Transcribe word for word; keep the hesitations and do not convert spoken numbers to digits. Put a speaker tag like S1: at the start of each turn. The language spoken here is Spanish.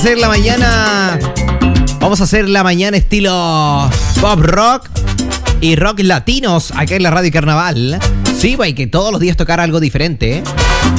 S1: Hacer la mañana. Vamos a hacer la mañana estilo pop rock y rock latinos acá en la Radio Carnaval. Sí, hay que todos los días tocar algo diferente, ¿eh?